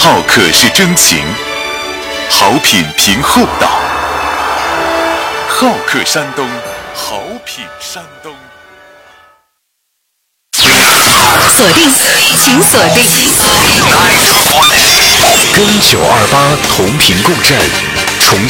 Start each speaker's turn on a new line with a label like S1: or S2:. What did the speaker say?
S1: 好客是真情，好品凭厚道。好客山东，好品山东。
S2: 锁定，请锁定。
S1: 跟928同频共振。